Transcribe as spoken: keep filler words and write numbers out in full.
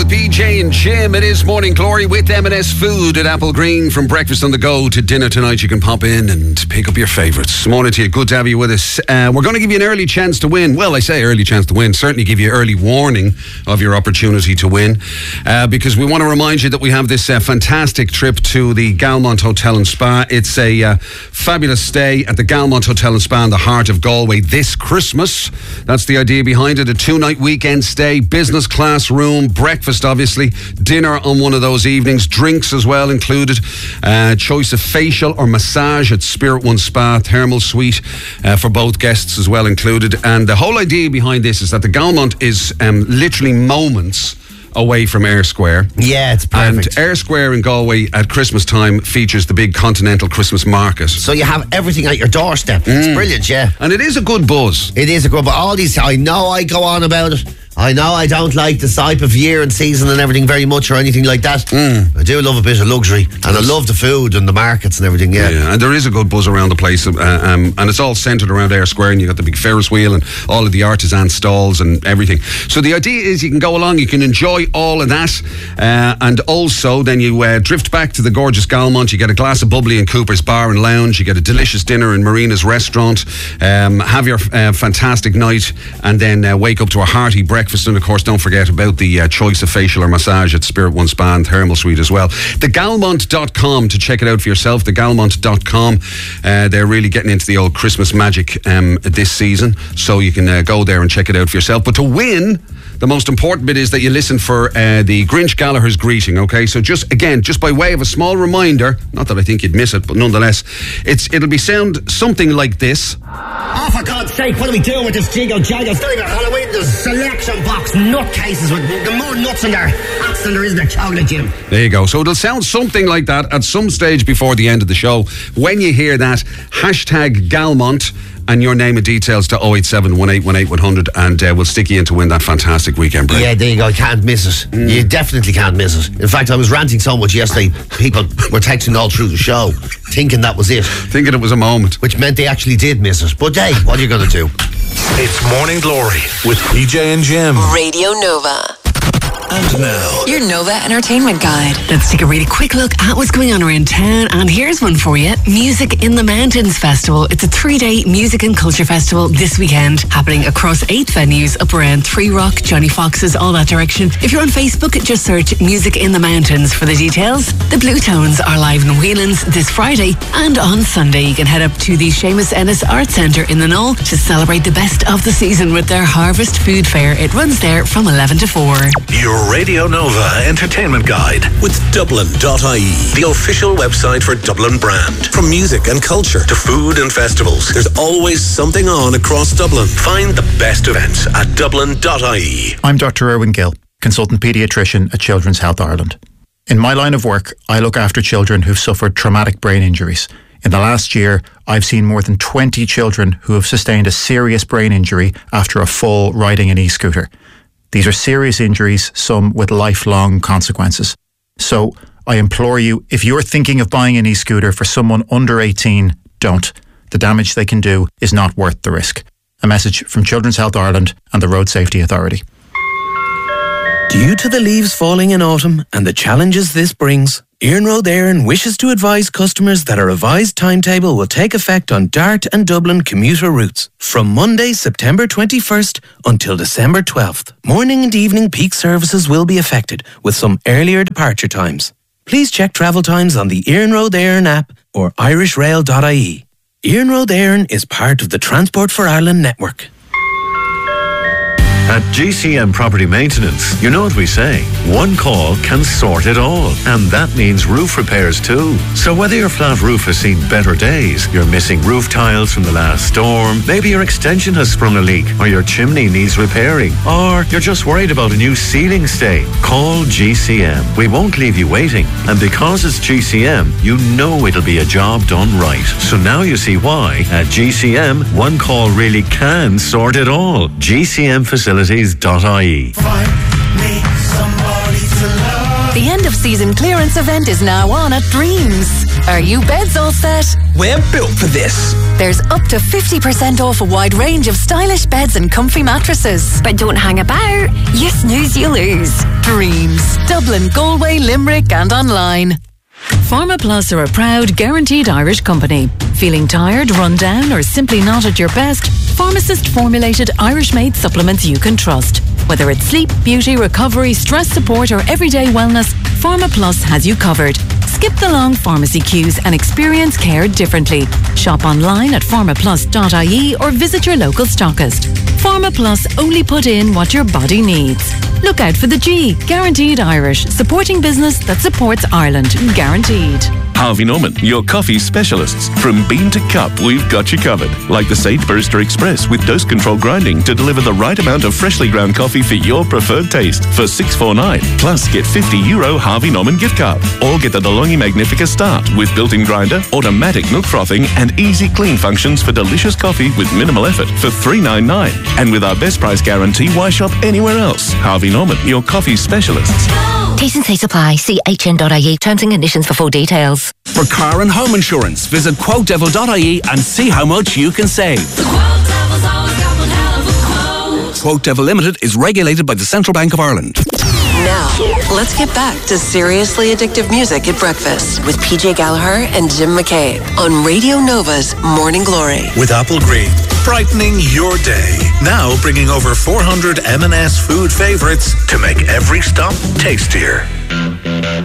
with P J and Jim. It is Morning Glory with M and S Food at Apple Green. From breakfast on the go to dinner tonight, you can pop in and pick up your favourites. Morning to you. Good to have you with us. Uh, we're going to give you an early chance to win. Well, I say early chance to win. Certainly give you early warning of your opportunity to win. Uh, because we want to remind you that we have this uh, fantastic trip to the Galmont Hotel and Spa. It's a uh, fabulous stay at the Galmont Hotel and Spa in the heart of Galway this Christmas. That's the idea behind it. A two-night weekend stay, business class room, breakfast obviously, dinner on one of those evenings, drinks as well included, uh, choice of facial or massage at Spirit One Spa, thermal suite uh, for both guests as well included. And the whole idea behind this is that the Galmont is um, literally moments away from Ayr Square. Yeah, it's perfect. And Ayr Square in Galway at Christmas time features the big continental Christmas market. So you have everything at your doorstep. Mm. It's brilliant, yeah. And it is a good buzz. It is a good buzz. All these, I know I go on about it. I know I don't like the type of year and season and everything very much or anything like that. Mm. I do love a bit of luxury, and I love the food and the markets and everything, yeah. yeah and there is a good buzz around the place, uh, um, and it's all centred around Ayr Square, and you got the big Ferris wheel and all of the artisan stalls and everything. So the idea is you can go along, you can enjoy all of that, uh, and also then you uh, drift back to the gorgeous Galmont, you get a glass of bubbly in Cooper's Bar and Lounge, you get a delicious dinner in Marina's Restaurant, um, have your uh, fantastic night, and then uh, wake up to a hearty breakfast. And of course, don't forget about the uh, choice of facial or massage at Spirit One Spa and Thermal Suite as well. the galmont dot com to check it out for yourself. the galmont dot com. Uh, they're really getting into the old Christmas magic um, this season, so you can uh, go there and check it out for yourself. But to win, the most important bit is that you listen for uh, the Grinch Gallagher's greeting, okay? So just, again, just by way of a small reminder, not that I think you'd miss it, but nonetheless, it's it'll be sound something like this. Oh, for God's sake, what are we doing with this Jingo Jango? It's not even Halloween, there's selection box nutcases with more nuts in there. That's than there is in the chocolate, Jim. There you go. So it'll sound something like that at some stage before the end of the show. When you hear that, hashtag Galmont, and your name and details to oh eight seven, one eight one eight, one hundred, and uh, we'll stick you in to win that fantastic weekend break. Yeah, there you go. You can't miss it. Mm. You definitely can't miss it. In fact, I was ranting so much yesterday, people were texting all through the show, thinking that was it. Thinking it was a moment. Which meant they actually did miss it. But hey, what are you going to do? It's Morning Glory with P J and Jim. Radio Nova. And now, your Nova Entertainment Guide. Let's take a really quick look at what's going on around town, and here's one for you. Music in the Mountains Festival. It's a three-day music and culture festival this weekend, happening across eight venues up around Three Rock, Johnny Fox's, all that direction. If you're on Facebook, just search Music in the Mountains for the details. The Blue Tones are live in Whelan's this Friday, and on Sunday you can head up to the Seamus Ennis Arts Centre in the Knoll to celebrate the best of the season with their Harvest Food Fair. It runs there from eleven to four. Your Radio Nova Entertainment Guide with Dublin dot I E, the official website for Dublin Brand. From music and culture to food and festivals, there's always something on across Dublin. Find the best events at Dublin dot I E. I'm Doctor Erwin Gill, consultant paediatrician at Children's Health Ireland. In my line of work, I look after children who've suffered traumatic brain injuries. In the last year, I've seen more than twenty children who have sustained a serious brain injury after a fall riding an e-scooter. These are serious injuries, some with lifelong consequences. So I implore you, if you're thinking of buying an e-scooter for someone under eighteen, don't. The damage they can do is not worth the risk. A message from Children's Health Ireland and the Road Safety Authority. Due to the leaves falling in autumn and the challenges this brings, Iarnród Éireann wishes to advise customers that a revised timetable will take effect on Dart and Dublin commuter routes from Monday, September twenty-first until December twelfth. Morning and evening peak services will be affected with some earlier departure times. Please check travel times on the Iarnród Éireann app or irish rail dot I E. Iarnród Éireann is part of the Transport for Ireland network. At G C M Property Maintenance, you know what we say, one call can sort it all. And that means roof repairs too. So whether your flat roof has seen better days, you're missing roof tiles from the last storm, maybe your extension has sprung a leak, or your chimney needs repairing, or you're just worried about a new ceiling stain, call G C M. We won't leave you waiting. And because it's G C M, you know it'll be a job done right. So now you see why, at G C M, one call really can sort it all. G C M Facilities dot I E. Find me somebody to love. The end of season clearance event is now on at Dreams. Are you beds all set? We're built for this. There's up to fifty percent off a wide range of stylish beds and comfy mattresses. But don't hang about. You snooze, you lose. Dreams. Dublin, Galway, Limerick and online. Pharmaplus are a proud, guaranteed Irish company. Feeling tired, run down or simply not at your best? Pharmacist-formulated Irish-made supplements you can trust. Whether it's sleep, beauty, recovery, stress support or everyday wellness, Pharmaplus has you covered. Skip the long pharmacy queues and experience care differently. Shop online at pharmaplus dot I E or visit your local stockist. Pharmaplus only put in what your body needs. Look out for the G, Guaranteed Irish, supporting business that supports Ireland. Guaranteed. Harvey Norman, your coffee specialists. From bean to cup, we've got you covered. Like the Sage Burster Express with dose control grinding to deliver the right amount of freshly ground coffee for your preferred taste for six forty-nine. Plus, get fifty euro Harvey Norman gift card. Or get the DeLonghi Magnifica Start with built-in grinder, automatic milk frothing and easy clean functions for delicious coffee with minimal effort for three ninety-nine. And with our best price guarantee, why shop anywhere else? Harvey Norman, your coffee specialists. T's and C's apply. See H N dot I E. Terms and conditions for full details. For car and home insurance, visit quote devil dot I E and see how much you can save. Quote Devil Limited is regulated by the Central Bank of Ireland. Now, let's get back to seriously addictive music at breakfast with P J Gallagher and Jim McCabe on Radio Nova's Morning Glory. With Apple Green, brightening your day. Now bringing over four hundred M and S food favourites to make every stop tastier.